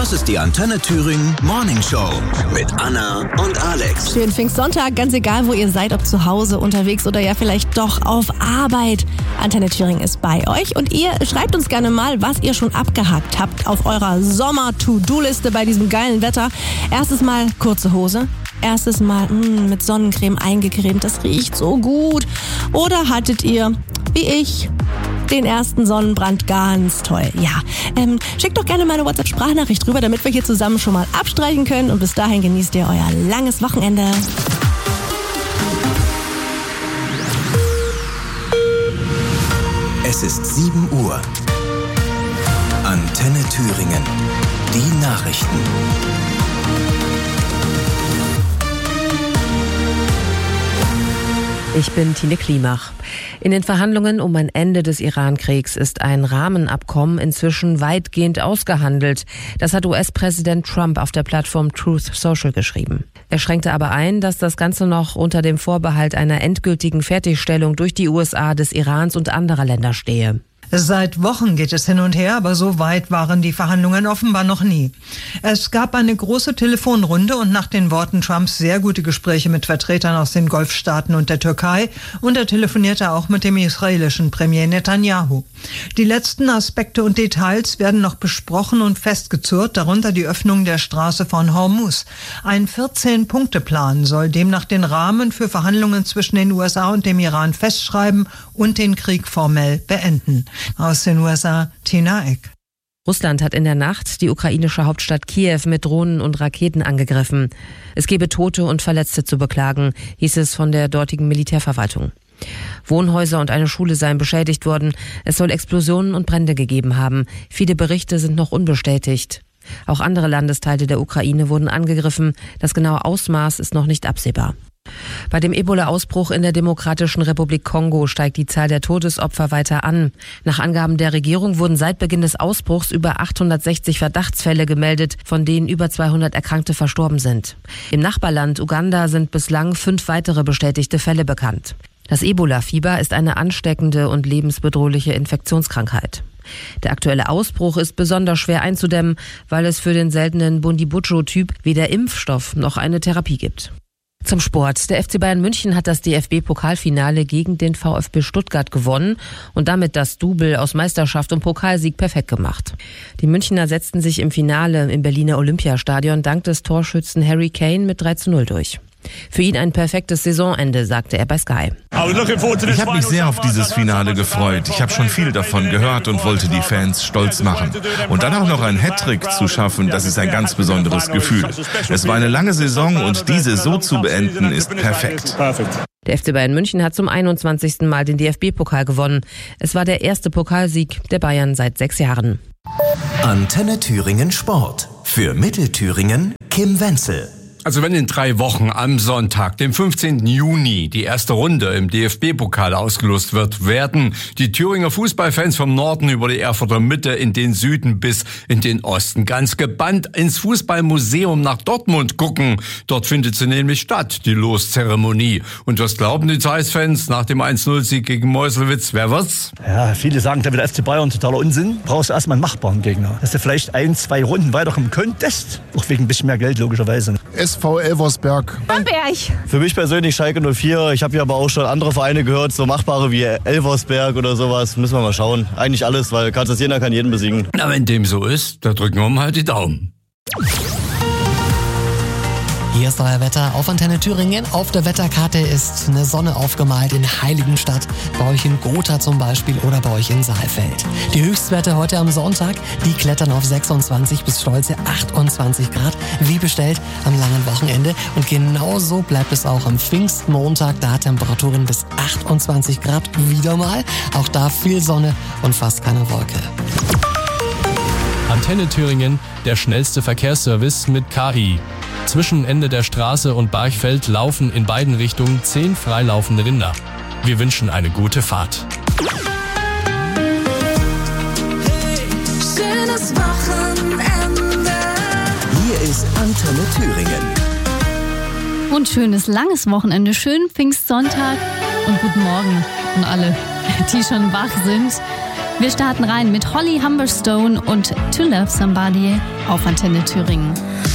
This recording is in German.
Das ist die Antenne Thüringen Morning Show mit Anna und Alex. Schönen Pfingstsonntag, ganz egal, wo ihr seid, ob zu Hause, unterwegs oder ja vielleicht doch auf Arbeit. Antenne Thüringen ist bei euch und ihr schreibt uns gerne mal, was ihr schon abgehakt habt auf eurer Sommer-To-Do-Liste bei diesem geilen Wetter. Erstes Mal kurze Hose. Erstes Mal mit Sonnencreme eingecremt, das riecht so gut. Oder hattet ihr, wie ich, den ersten Sonnenbrand ganz toll? Ja, schickt doch gerne mal eine WhatsApp-Sprachnachricht rüber, damit wir hier zusammen schon mal abstreichen können. Und bis dahin genießt ihr euer langes Wochenende. Es ist 7 Uhr. Antenne Thüringen. Die Nachrichten. Ich bin Tine Klimach. In den Verhandlungen um ein Ende des Iran-Kriegs ist ein Rahmenabkommen inzwischen weitgehend ausgehandelt. Das hat US-Präsident Trump auf der Plattform Truth Social geschrieben. Er schränkte aber ein, dass das Ganze noch unter dem Vorbehalt einer endgültigen Fertigstellung durch die USA, des Irans und anderer Länder stehe. Seit Wochen geht es hin und her, aber so weit waren die Verhandlungen offenbar noch nie. Es gab eine große Telefonrunde und nach den Worten Trumps sehr gute Gespräche mit Vertretern aus den Golfstaaten und der Türkei, und er telefonierte auch mit dem israelischen Premier Netanyahu. Die letzten Aspekte und Details werden noch besprochen und festgezurrt, darunter die Öffnung der Straße von Hormuz. Ein 14-Punkte-Plan soll demnach den Rahmen für Verhandlungen zwischen den USA und dem Iran festschreiben und den Krieg formell beenden. Aus den USA, Tina Eck. Russland hat in der Nacht die ukrainische Hauptstadt Kiew mit Drohnen und Raketen angegriffen. Es gebe Tote und Verletzte zu beklagen, hieß es von der dortigen Militärverwaltung. Wohnhäuser und eine Schule seien beschädigt worden. Es soll Explosionen und Brände gegeben haben. Viele Berichte sind noch unbestätigt. Auch andere Landesteile der Ukraine wurden angegriffen. Das genaue Ausmaß ist noch nicht absehbar. Bei dem Ebola-Ausbruch in der Demokratischen Republik Kongo steigt die Zahl der Todesopfer weiter an. Nach Angaben der Regierung wurden seit Beginn des Ausbruchs über 860 Verdachtsfälle gemeldet, von denen über 200 Erkrankte verstorben sind. Im Nachbarland Uganda sind bislang 5 weitere bestätigte Fälle bekannt. Das Ebola-Fieber ist eine ansteckende und lebensbedrohliche Infektionskrankheit. Der aktuelle Ausbruch ist besonders schwer einzudämmen, weil es für den seltenen Bundibugyo-Typ weder Impfstoff noch eine Therapie gibt. Zum Sport. Der FC Bayern München hat das DFB-Pokalfinale gegen den VfB Stuttgart gewonnen und damit das Double aus Meisterschaft und Pokalsieg perfekt gemacht. Die Münchner setzten sich im Finale im Berliner Olympiastadion dank des Torschützen Harry Kane mit 3:0 durch. Für ihn ein perfektes Saisonende, sagte er bei Sky. Ich habe mich sehr auf dieses Finale gefreut. Ich habe schon viel davon gehört und wollte die Fans stolz machen. Und dann auch noch einen Hattrick zu schaffen, das ist ein ganz besonderes Gefühl. Es war eine lange Saison und diese so zu beenden ist perfekt. Der FC Bayern München hat zum 21. Mal den DFB-Pokal gewonnen. Es war der erste Pokalsieg der Bayern seit 6 Jahren. Antenne Thüringen Sport. Für Mittelthüringen Kim Wenzel. Also wenn in 3 Wochen am Sonntag, dem 15. Juni, die erste Runde im DFB-Pokal ausgelost wird, werden die Thüringer Fußballfans vom Norden über die Erfurter Mitte in den Süden bis in den Osten ganz gebannt ins Fußballmuseum nach Dortmund gucken. Dort findet sie nämlich statt, die Loszeremonie. Und was glauben die Zeiss-Fans nach dem 1:0-Sieg gegen Meuselwitz? Wer wird's? Ja, viele sagen, da wird der FC Bayern totaler Unsinn. Brauchst du erstmal einen machbaren Gegner. Dass du vielleicht 1, 2 Runden weiterkommen könntest. Auch wegen ein bisschen mehr Geld, logischerweise. SV Elversberg. Bamberg. Für mich persönlich Schalke 04. Ich habe ja aber auch schon andere Vereine gehört, so machbare wie Elversberg oder sowas. Müssen wir mal schauen. Eigentlich alles, weil Jena kann jeden besiegen. Na, wenn dem so ist, da drücken wir mal halt die Daumen. Hier ist euer Wetter auf Antenne Thüringen. Auf der Wetterkarte ist eine Sonne aufgemalt in Heiligenstadt, bei euch in Gotha zum Beispiel oder bei euch in Saalfeld. Die Höchstwerte heute am Sonntag, die klettern auf 26 bis stolze 28 Grad, wie bestellt am langen Wochenende. Und genauso bleibt es auch am Pfingstmontag, da Temperaturen bis 28 Grad wieder mal. Auch da viel Sonne und fast keine Wolke. Antenne Thüringen, der schnellste Verkehrsservice mit KI. Zwischen Ende der Straße und Barchfeld laufen in beiden Richtungen 10 freilaufende Rinder. Wir wünschen eine gute Fahrt. Hey, schönes Wochenende. Hier ist Antenne Thüringen. Und schönes langes Wochenende, schönen Pfingstsonntag und guten Morgen an alle, die schon wach sind. Wir starten rein mit Holly Humberstone und To Love Somebody auf Antenne Thüringen.